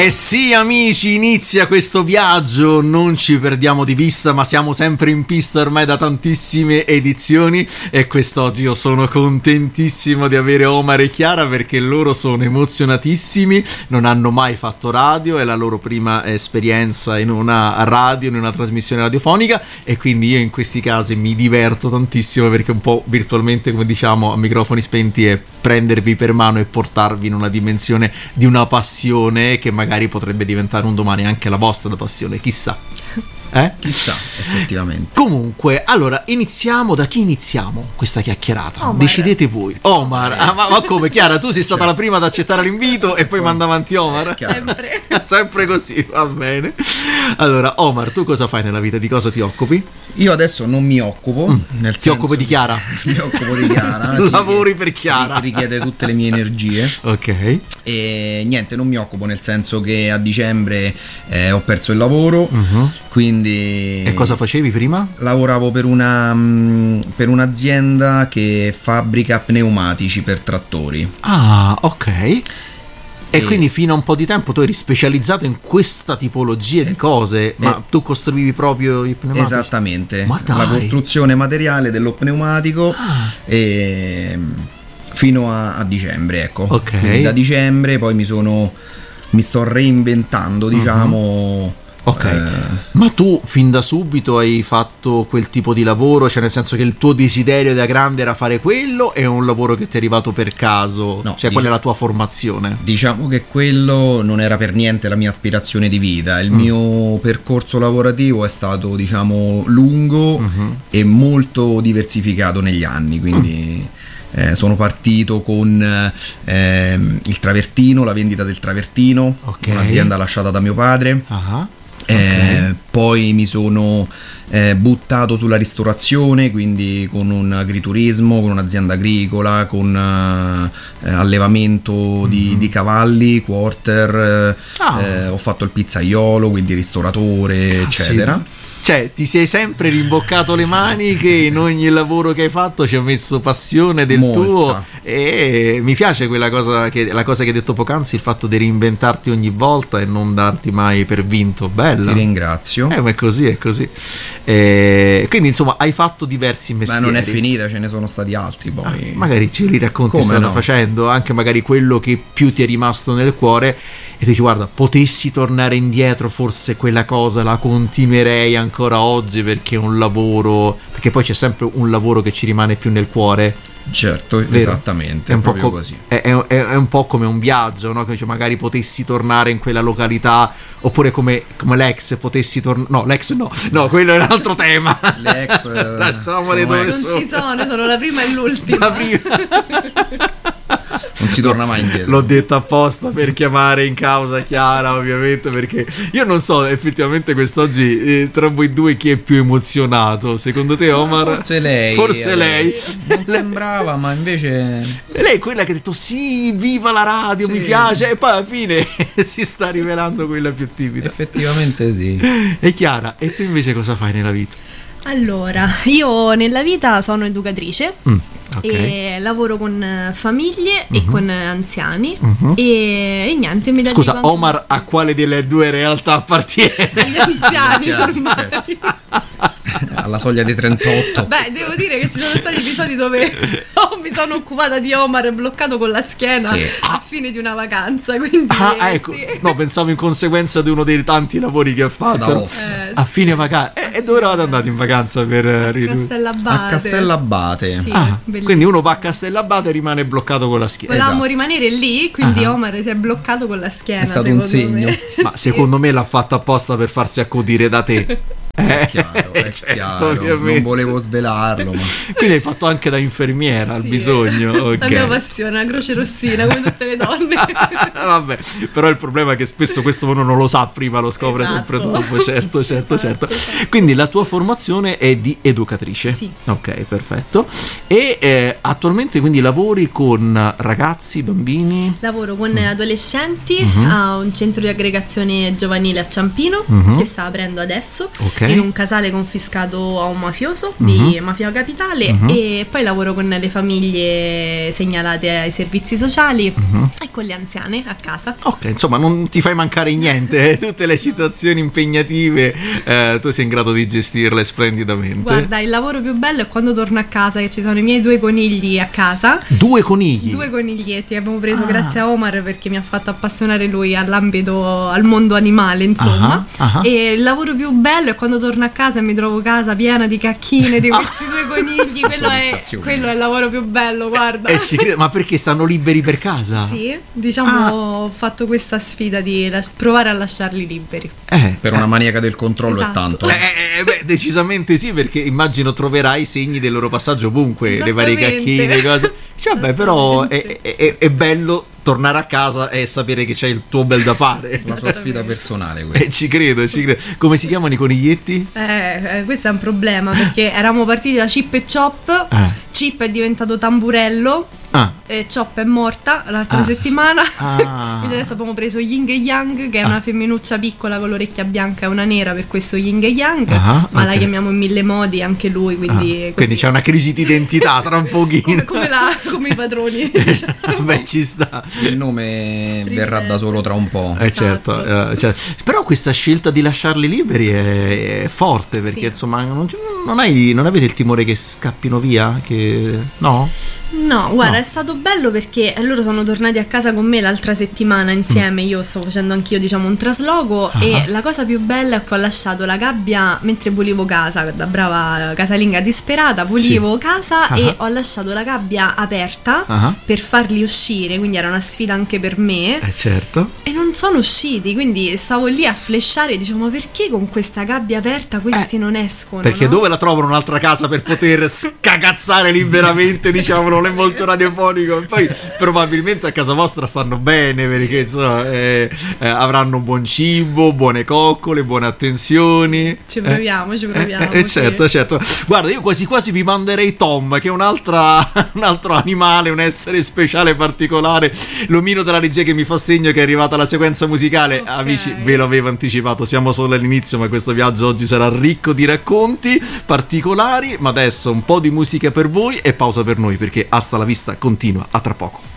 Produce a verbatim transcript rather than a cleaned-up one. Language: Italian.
Eh sì amici, inizia questo viaggio, non ci perdiamo di vista, ma siamo sempre in pista ormai da tantissime edizioni e quest'oggi io sono contentissimo di avere Omar e Chiara perché loro sono emozionatissimi, non hanno mai fatto radio, è la loro prima esperienza in una radio, in una trasmissione radiofonica e quindi io in questi casi mi diverto tantissimo perché un po' virtualmente, come diciamo a microfoni spenti, è prendervi per mano e portarvi in una dimensione di una passione che magari potrebbe diventare un domani anche la vostra passione, chissà. Eh? Chissà, effettivamente. Comunque, allora, iniziamo. Da chi iniziamo questa chiacchierata? Omar. Decidete voi. Omar, ah, ma, ma come? Chiara, tu sei stata la prima ad accettare l'invito e poi manda avanti Omar? Sempre. Sempre così, va bene. Allora, Omar, tu cosa fai nella vita? Di cosa ti occupi? Io adesso non mi occupo, mm. nel Ti occupi di Chiara? Mi occupo di Chiara. Sì, lavori per Chiara. Richiede tutte le mie energie. Ok. E niente, non mi occupo, nel senso che a dicembre eh, ho perso il lavoro, uh-huh. quindi... E cosa facevi prima? Lavoravo per una mh, per un'azienda che fabbrica pneumatici per trattori. Ah, ok. E, e quindi fino a un po' di tempo tu eri specializzato in questa tipologia di cose, ma eh, tu costruivi proprio i pneumatici? Esattamente, ma dai. La costruzione materiale dello pneumatico ah. e, fino a, a dicembre, ecco. Ok. Quindi da dicembre poi mi sono mi sto reinventando, diciamo. Uh-huh. Ok, eh. ma tu fin da subito hai fatto quel tipo di lavoro, cioè nel senso che il tuo desiderio da grande era fare quello, è un lavoro che ti è arrivato per caso? No, cioè dic- qual è la tua formazione? Diciamo che quello non era per niente la mia aspirazione di vita, il mm. mio percorso lavorativo è stato, diciamo, lungo mm-hmm. e molto diversificato negli anni, quindi... Mm. Eh, sono partito con eh, il travertino, la vendita del travertino, okay. un'azienda lasciata da mio padre. Uh-huh. Okay. Eh, poi mi sono eh, buttato sulla ristorazione, quindi con un agriturismo, con un'azienda agricola, con eh, allevamento mm-hmm. di, di cavalli, quarter, eh, ah. eh, ho fatto il pizzaiolo, quindi ristoratore, ah, eccetera. Sì. Cioè, ti sei sempre rimboccato le maniche, in ogni lavoro che hai fatto ci hai messo passione del Molta. tuo e mi piace quella cosa che la cosa che hai detto poc'anzi, il fatto di reinventarti ogni volta e non darti mai per vinto. Bella. Ti ringrazio. Eh, ma è così, è così. E quindi, insomma, hai fatto diversi mestieri. Ma non è finita, ce ne sono stati altri poi. Ah, magari ci racconti strada no? facendo, anche magari quello che più ti è rimasto nel cuore. E tu dici, guarda, potessi tornare indietro, forse quella cosa la continuerei ancora oggi perché è un lavoro, perché poi c'è sempre un lavoro che ci rimane più nel cuore. Certo, vero? Esattamente, è un è proprio po' co- così. È, è, è un po' come un viaggio, no? Che dice, magari potessi tornare in quella località, oppure come, come l'ex potessi tornare. No, l'ex no, no, quello è un altro tema. L'ex eh, lasciamole dove non sono. ci sono, sono la prima e l'ultima. La prima. Non si torna mai indietro. L'ho detto apposta per chiamare in causa Chiara, ovviamente, perché io non so effettivamente quest'oggi eh, tra voi due chi è più emozionato. Secondo te, Omar? Forse lei. Forse lei. Non sembrava, ma invece lei è quella che ha detto sì, viva la radio, sì. mi piace, e poi alla fine si sta rivelando quella più timida. Effettivamente sì. E Chiara, e tu invece cosa fai nella vita? Allora, io nella vita sono educatrice. Mm. Okay. E lavoro con famiglie uh-huh. e con anziani uh-huh. e, e niente mi Scusa, Omar a quale delle due realtà appartiene? Agli anziani ormai. Alla soglia dei trentotto. Beh, devo dire che ci sono stati episodi dove oh, mi sono occupata di Omar bloccato con la schiena sì. a fine di una vacanza, quindi ah, ecco. Sì. No, pensavo in conseguenza di uno dei tanti lavori che ha fatto eh, a fine vacanza. E, e dove eravate andati in vacanza per a Castellabate? A Castellabate. Sì, ah, quindi uno va a Castellabate e rimane bloccato con la schiena. Volevamo esatto. rimanere lì, quindi ah. Omar si è bloccato con la schiena. È stato un segno. Me. Ma sì. secondo me l'ha fatto apposta per farsi accudire da te. È chiaro, è certo, chiaro. Non volevo svelarlo, ma... Quindi hai fatto anche da infermiera sì. al bisogno. Okay. La mia passione, la croce rossina come tutte le donne. Vabbè, però il problema è che spesso questo uno non lo sa prima, lo scopre esatto. sempre dopo. Certo, certo, esatto, certo. Quindi la tua formazione è di educatrice. Sì. Ok, perfetto. E eh, attualmente quindi lavori con ragazzi, bambini? Lavoro con mm. adolescenti mm-hmm. a un centro di aggregazione giovanile a Ciampino mm-hmm. che sta aprendo adesso. Okay. in un casale confiscato a un mafioso Mhm. di Mafia Capitale, Mhm. e poi lavoro con le famiglie segnalate ai servizi sociali Mhm. e con le anziane a casa. Ok, insomma, non ti fai mancare niente, eh. Tutte le situazioni impegnative eh, tu sei in grado di gestirle splendidamente. Guarda, il lavoro più bello è quando torno a casa, che ci sono i miei due conigli a casa. Due conigli. Due coniglietti che abbiamo preso Ah. grazie a Omar, perché mi ha fatto appassionare lui all'ambito, al mondo animale, insomma. Ah, ah. E il lavoro più bello è quando torno a casa e mi trovo casa piena di cacchine di Ah. questi due conigli. Quello è, Soddisfazione. quello è il lavoro più bello, guarda. Eh, ci credo, ma perché stanno liberi per casa? Sì, diciamo Ah. ho fatto questa sfida di las- provare a lasciarli liberi. Eh, Per una maniaca del controllo Esatto. è tanto. Eh, eh, beh, decisamente sì, perché immagino troverai i segni del loro passaggio ovunque, le varie Esattamente. cacchine, le cose. Cioè, beh, però è, è- è- è bello tornare a casa e sapere che c'è il tuo bel da fare. La sua sfida personale questa. Eh, ci credo, ci credo. Come si chiamano i coniglietti? Eh, eh, questo è un problema, perché eravamo partiti da Chip e Chop. Eh. Chip è diventato Tamburello. Ah, E Chop è morta l'altra Ah. settimana. Ah. Quindi adesso abbiamo preso Ying e Yang, che è Ah. una femminuccia piccola con l'orecchia bianca e una nera, per questo Ying e Yang. Ah, ma la ok. chiamiamo in mille modi anche lui, quindi, ah. così. Quindi c'è una crisi di identità tra un pochino. come, come la- come i padroni. diciamo. Beh, ci sta. Il nome verrà da solo tra un po'. Eh, Esatto. certo, eh, cioè, però questa scelta di lasciarli liberi è, è forte, perché Sì. insomma non, non, hai, non avete il timore che scappino via? Che... No? No, guarda, No. è stato bello perché loro sono tornati a casa con me l'altra settimana insieme. Io stavo facendo anch'io, diciamo, un trasloco. Ah. E la cosa più bella è che ho lasciato la gabbia mentre pulivo casa, da brava casalinga disperata. Pulivo casa Ah. e ho lasciato la gabbia aperta Ah. per farli uscire. Quindi era una sfida anche per me. Eh certo. E non sono usciti, quindi stavo lì a flashare e dicevo: ma perché con questa gabbia aperta questi Eh, non escono? Perché no? dove la trovano un'altra casa per poter scagazzare liberamente, diciamo, non è molto radiofonico. E poi probabilmente a casa vostra stanno bene, perché insomma eh, eh, avranno buon cibo, buone coccole, buone attenzioni. Ci proviamo, ci proviamo. Eh, eh, sì. certo, certo. Guarda, io quasi quasi vi manderei Tom, che è un'altra, un altro animale, un essere speciale particolare. L'omino della regia che mi fa segno che è arrivata la sequenza musicale. Ok. Amici, ve lo avevo anticipato, siamo solo all'inizio, ma questo viaggio oggi sarà ricco di racconti particolari. Ma adesso un po' di musica per voi e pausa per noi, perché Hasta la vista continua a tra poco.